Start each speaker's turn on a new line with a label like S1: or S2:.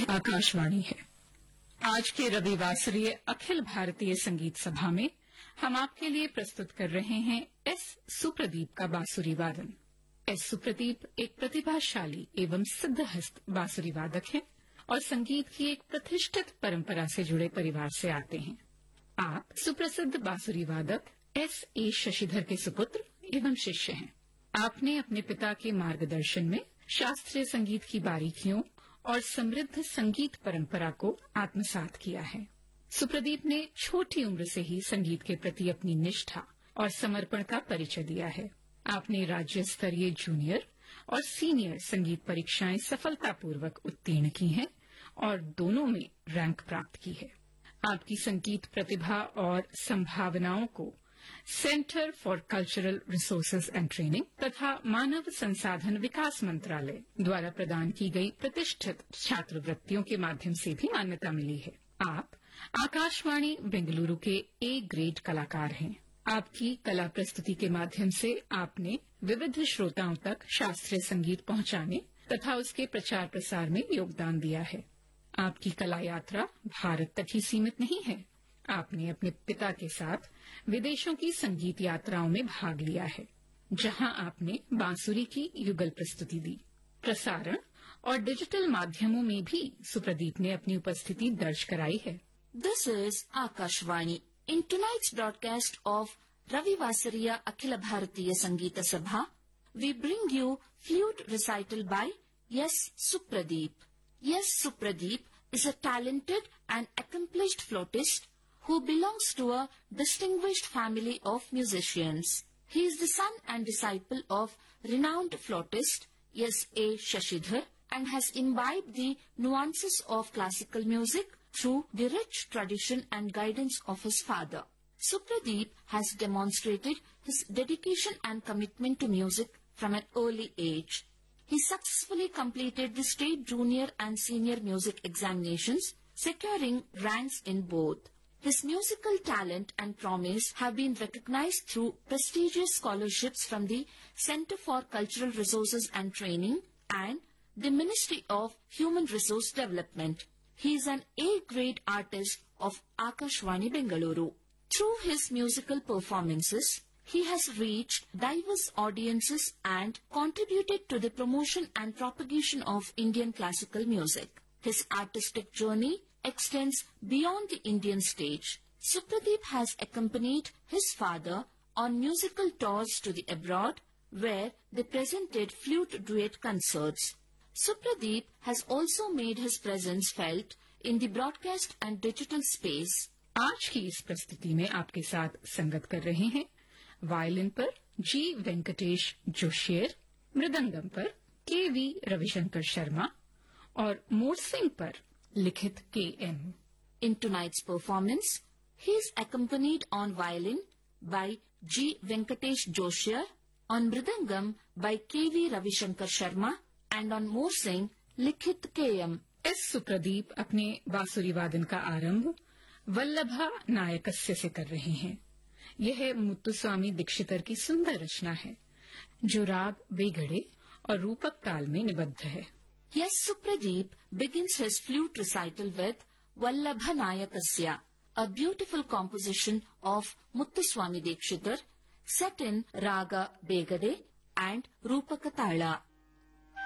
S1: आकाशवाणी है। आज के रविवासरीय अखिल भारतीय संगीत सभा में हम आपके लिए प्रस्तुत कर रहे हैं एस सुप्रदीप का बांसुरी वादन। एस सुप्रदीप एक प्रतिभाशाली एवं सिद्धहस्त बांसुरी वादक हैं और संगीत की एक प्रतिष्ठित परंपरा से जुड़े परिवार से आते हैं। आप सुप्रसिद्ध बांसुरी वादक S.A. शशिधर के सुपुत्र एवं शिष्य हैं। आपने अपने पिता के मार्गदर्शन में शास्त्रीय संगीत की बारीकियों और समृद्ध संगीत परंपरा को आत्मसात किया है। सुप्रदीप ने छोटी उम्र से ही संगीत के प्रति अपनी निष्ठा और समर्पण का परिचय दिया है। आपने राज्य स्तरीय जूनियर और सीनियर संगीत परीक्षाएं सफलतापूर्वक उत्तीर्ण की हैं और दोनों में रैंक प्राप्त की है। आपकी संगीत प्रतिभा और संभावनाओं को centre for cultural resources and training तथा मानव संसाधन विकास मंत्रालय द्वारा प्रदान की गई प्रतिष्ठित छात्रवृत्तियों के माध्यम से भी मान्यता मिली है। आप आकाशवाणी बेंगलुरु के ए ग्रेड कलाकार हैं। आपकी कला प्रस्तुति के माध्यम से आपने विविध श्रोताओं तक शास्त्रीय संगीत पहुंचाने तथा उसके प्रचार प्रसार में योगदान दिया है। आपकी कला यात्रा भारत तक ही सीमित नहीं है। आपने अपने पिता के साथ विदेशों की संगीत यात्राओं में भाग लिया है, जहां आपने बांसुरी की युगल प्रस्तुति दी। प्रसारण और डिजिटल माध्यमों में भी सुप्रदीप ने अपनी उपस्थिति दर्ज कराई है।
S2: This is Akashvani. In tonight's broadcast of Ravivasariya Akhila Bharatiya Sangeeta Sabha, we bring you flute recital by S. Supradeep. S. Supradeep is a talented and accomplished flautist who belongs to a distinguished family of musicians. He is the son and disciple of renowned flautist S.A. Shashidhar and has imbibed the nuances of classical music through the rich tradition and guidance of his father. Supradeep has demonstrated his dedication and commitment to music from an early age. He successfully completed the state junior and senior music examinations, securing ranks in both. His musical talent and promise have been recognized through prestigious scholarships from the Center for Cultural Resources and Training and the Ministry of Human Resource Development. He is an A-grade artist of Akashvani Bengaluru. Through his musical performances, he has reached diverse audiences and contributed to the promotion and propagation of Indian classical music. His artistic journey extends beyond the Indian stage. Supradeep has accompanied his father on musical tours to the abroad, where they presented flute duet concerts. Supradeep has also made his presence felt in the broadcast and digital space.
S1: आज की इस प्रस्तुति में आपके साथ संगत कर रहे हैं वायलिन पर जी वेंकटेश जोशियर, मृदंगम पर के.वी. रविशंकर शर्मा और मोरसिंग पर लिखित K.M.
S2: In tonight's performance, he is accompanied on violin by G. Venkatesh Joshia, on mridangam by K.V. Ravishankar Sharma and on morsing लिखित K.M.
S1: एस सुप्रदीप अपने बांसुरी वादन का आरंभ वल्लभा नायकस्य से कर रहे हैं। यह मुत्तुस्वामी दीक्षितर की सुंदर रचना है, जो राग वेगड़े और रूपक ताल में निबद्ध है।
S2: S. Supradeep begins his flute recital with Vallabha Nayakasya, a beautiful composition of Muthuswami Dikshitar set in Raga Begade and Rupaka Tala.